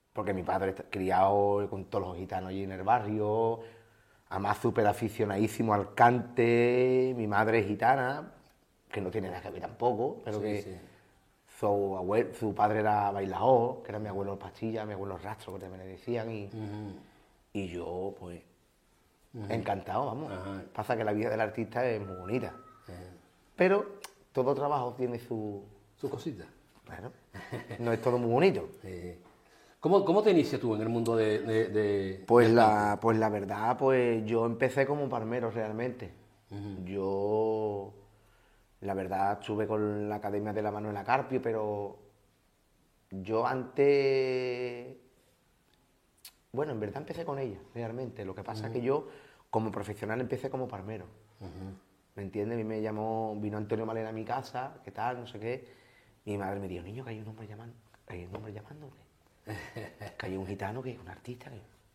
porque mi padre está criado con todos los gitanos allí en el barrio, además súper aficionadísimo al cante, mi madre es gitana, que no tiene nada que ver tampoco, pero Sí, que sí. su padre era bailador, que era mi abuelo Pastilla, mi abuelo Rastro, que también le decían, y yo, pues, encantado, vamos. Ajá. Pasa que la vida del artista es muy bonita, pero todo trabajo tiene su... Su cosita. Bueno, no es todo muy bonito. ¿Cómo te inicias tú en el mundo Pues del cante? pues la verdad, pues yo empecé como palmero realmente. Yo, la verdad, estuve con la Academia de la Manuela Carpio, pero yo antes, bueno, en verdad empecé con ella, realmente. Lo que pasa es que yo, como profesional, empecé como palmero. ¿Me entiendes? A mí me llamó, vino Antonio Malena a mi casa, ¿qué tal? No sé qué. Y mi madre me dijo, niño, que hay un hombre llamando, hay un hombre llamándote. Que hay un gitano que es un artista.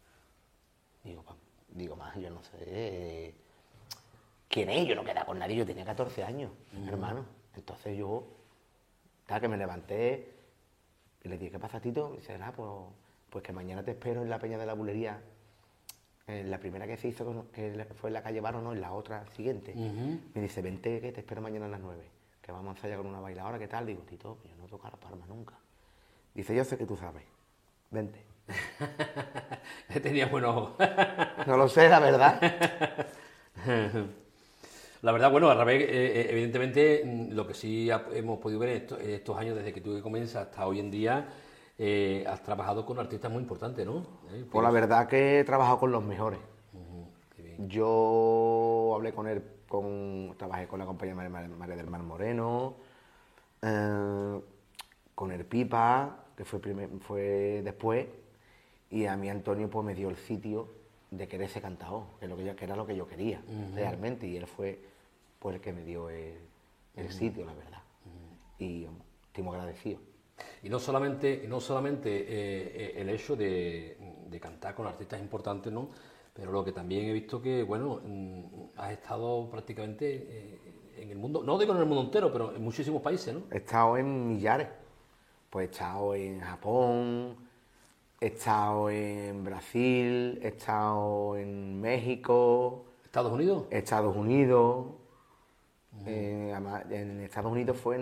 Digo, más, yo no sé quién es, yo no quedaba con nadie, yo tenía 14 años, hermano. Entonces yo, tal, que me levanté y le dije, ¿qué pasa, Tito? Y dice, pues que mañana te espero en la Peña de la Bulería. En la primera que se hizo, que fue en la calle Baro, no, en la otra siguiente. Me dice, vente, que te espero mañana a las 9, que vamos a ensayar con una bailadora, ¿qué tal? Digo, Tito, yo no toco la palma nunca. Dice, yo sé que tú sabes, vente. Tenía buen ojo. No lo sé, la verdad. La verdad, bueno, al revés, evidentemente, lo que sí hemos podido ver en estos años, desde que tú comienzas hasta hoy en día, has trabajado con artistas muy importantes, ¿no? Pues la verdad que he trabajado con los mejores. Qué bien. Yo hablé con él, trabajé con la compañía María del Mar Moreno, eh, con el Pipa, que fue después, y a mí Antonio pues me dio el sitio de querer ese cantador, que era lo que yo quería, realmente, y él fue pues el que me dio el sitio, la verdad. Y estoy muy agradecido. Y no solamente el hecho de cantar con artistas importantes, ¿no? Pero lo que también he visto que, bueno, has estado prácticamente en el mundo, no digo en el mundo entero, pero en muchísimos países, ¿no? He estado en millares, pues he estado en Japón, he estado en Brasil, he estado en México, Estados Unidos. Estados Unidos. En Estados Unidos fue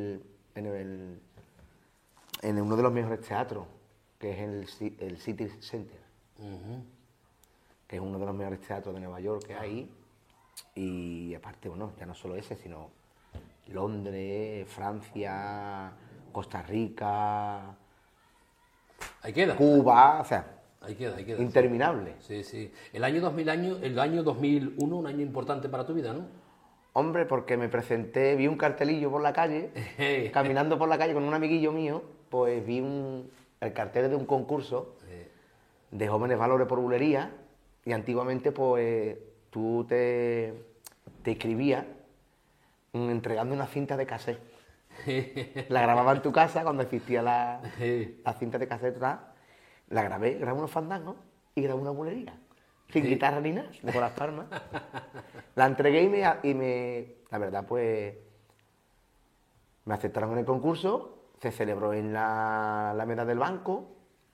en uno de los mejores teatros, que es el City Center, que es uno de los mejores teatros de Nueva York que hay. Y aparte, bueno, ya no solo ese, sino Londres, Francia, Costa Rica, Ahí queda, Cuba, o sea, ahí queda. interminable. Sí, sí. El año 2001, un año importante para tu vida, ¿no? Hombre, porque me presenté, vi un cartelillo por la calle, caminando por la calle con un amiguillo mío, pues vi el cartel de un concurso de jóvenes valores por bulería, y antiguamente pues tú te inscribías entregando una cinta de cassette. La grababa en tu casa cuando existía la cinta de cassette, ¿verdad? Grabé unos fandangos y grabé una bulería. Sin guitarra ni nada, de con las palmas. La entregué la verdad, pues, me aceptaron en el concurso, se celebró en la Alameda del Banco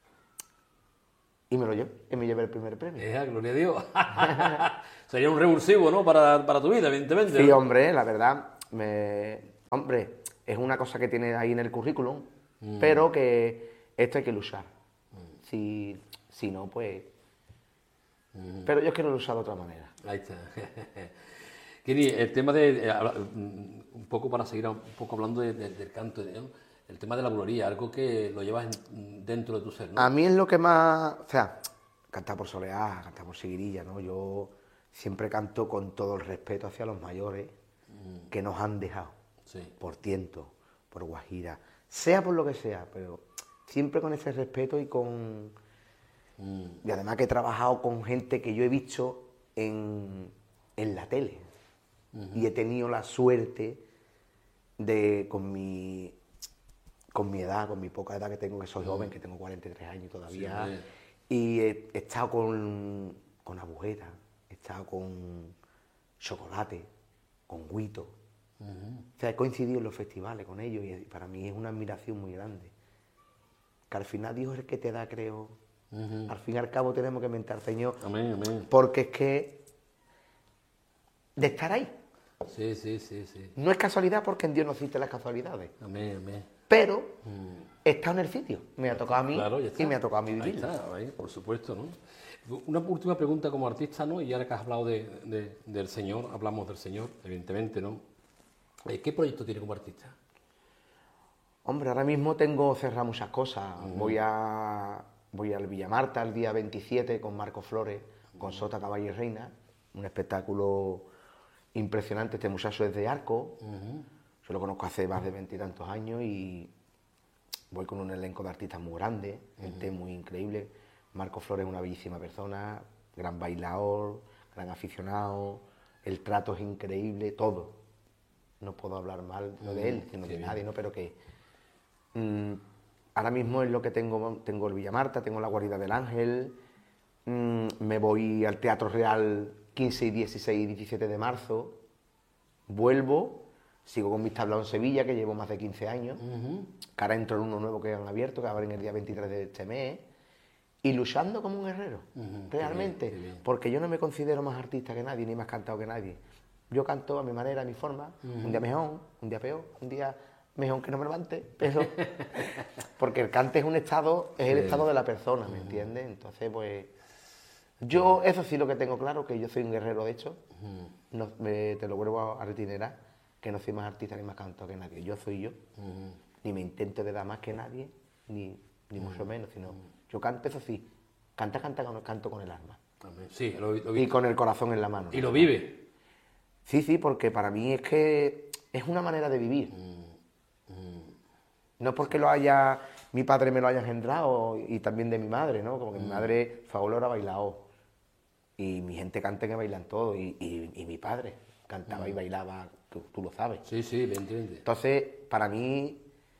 y me llevé el primer premio. Gloria a Dios. Sería un revulsivo, ¿no? Para tu vida, evidentemente, Sí, ¿no? hombre, la verdad, hombre, es una cosa que tiene ahí en el currículum, pero que esto hay que luchar. Si no, pues... Pero yo quiero luchar de otra manera. Ahí está. Kini, el tema de, un poco para seguir un poco hablando del canto, ¿no? El tema de la bulería, algo que lo llevas dentro de tu ser, A ¿no? mí es lo que más... O sea, cantar por soleá, cantar por seguirilla, ¿no? Yo siempre canto con todo el respeto hacia los mayores que nos han dejado. Sí. Por tiento, por guajira, sea por lo que sea, pero siempre con ese respeto y con... Y además que he trabajado con gente que yo he visto en la tele. Y he tenido la suerte de, con mi edad, con mi poca edad que tengo, que soy joven, que tengo 43 años todavía, Sí, y he estado con Agujeta, he estado con Chocolate, con Guito. O sea, he coincidido en los festivales con ellos y para mí es una admiración muy grande. que al final Dios es el que te da, creo. Al fin y al cabo tenemos que mentar al Señor. Amén, amén. Porque es que de estar ahí. Sí. No es casualidad porque en Dios no existen las casualidades. Amén, amén. Pero he estado en el sitio. Me ha tocado a mí Claro, ya está. y me ha tocado a mí vivir. Ahí está, ahí, por supuesto, ¿no? Una última pregunta como artista, ¿no? Y ahora que has hablado del Señor, hablamos del Señor, evidentemente, ¿no? ¿Qué proyecto tiene como artista? Hombre, ahora mismo tengo cerrado muchas cosas. Voy al Villamarta el día 27 con Marcos Flores, con Sota, Caballo y Reina. Un espectáculo impresionante. Este muchacho es de Arco. Yo lo conozco hace más de 20 y tantos años y voy con un elenco de artistas muy grande, gente muy increíble. Marcos Flores es una bellísima persona, gran bailador, gran aficionado, el trato es increíble, todo. No puedo hablar mal no de él, sino de nadie, ¿no? Pero que ahora mismo es lo que tengo el Villamarta, tengo la Guarida del Ángel, me voy al Teatro Real 15, 16 y 17 de marzo, vuelvo, sigo con mis tablaos en Sevilla, que llevo más de 15 años, que ahora entro en uno nuevo que han abierto, que abren el día 23 de este mes, y luchando como un guerrero, realmente, qué bien. porque yo no me considero más artista que nadie, ni más cantado que nadie. Yo canto a mi manera, a mi forma, un día mejor, un día peor, un día mejor que no me levante, pero porque el cante es un estado, es el estado de la persona, ¿me entiendes? Entonces, pues, yo eso sí lo que tengo claro, que yo soy un guerrero de hecho, te lo vuelvo a retirar, que no soy más artista ni más cantado que nadie, yo soy yo, ni me intento de dar más que nadie, ni mucho menos, sino yo canto, eso sí, canto con el alma. Sí, lo Y con el corazón en la mano. ¿Y lo vive? Sí, porque para mí es que es una manera de vivir. No porque mi padre me lo haya engendrado y también de mi madre, ¿no? Como que mi madre, su abuelo era bailador. Y mi gente canta que bailan todo. Y mi padre cantaba y bailaba, tú lo sabes. Sí, lo entiende. Entonces, para mí,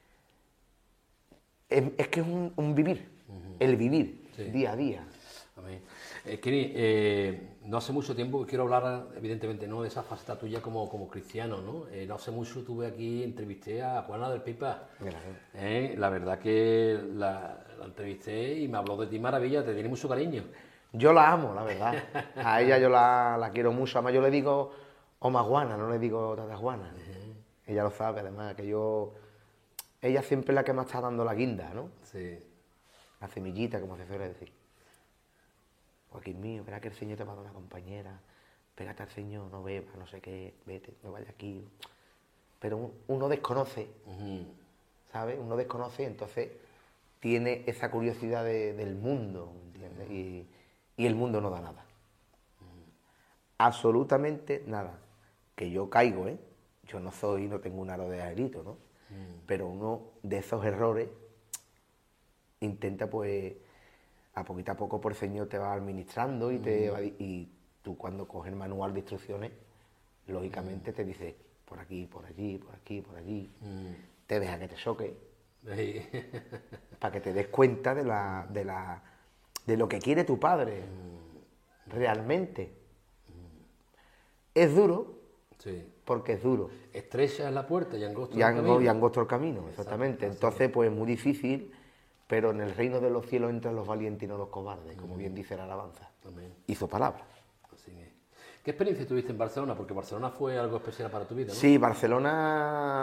es que es un vivir. El vivir, día a día. Amén. Kini, no hace mucho tiempo, quiero hablar evidentemente no de esa faceta tuya como cristiano, ¿no? No hace mucho tuve aquí, entrevisté a Juana del Pipa. La verdad que la entrevisté y me habló de ti maravilla, te tiene mucho cariño. Yo la amo, la verdad. A ella yo la quiero mucho. Además yo le digo Oma Juana, no le digo Tata Juana. Ella lo sabe, además, que ella siempre es la que me está dando la guinda, ¿no? Sí. La semillita, como se suele decir. Joaquín mío, verá que el Señor te va a dar una compañera, pégate al Señor, no bebas, no sé qué, vete, no vayas aquí. Pero uno desconoce, ¿sabes? Uno desconoce y entonces tiene esa curiosidad del mundo, ¿entiendes? Y el mundo no da nada. Absolutamente nada. Que yo caigo, ¿eh? Yo no tengo un aro de aerito, ¿no? Pero uno de esos errores intenta, pues, a poco por el Señor te va administrando y tú cuando coges el manual de instrucciones, lógicamente te dice por aquí, por allí, por aquí, por allí. Te deja que te choque. Para que te des cuenta de lo que quiere tu padre. Realmente. Es duro, porque es duro. Estrecha es la puerta y angosto y angosto el camino, exactamente. Entonces, pues es muy difícil. Pero en el reino de los cielos entran los valientes y no los cobardes, como bien dice la alabanza. Hizo palabra. Así es. ¿Qué experiencia tuviste en Barcelona? Porque Barcelona fue algo especial para tu vida, ¿no? Sí, Barcelona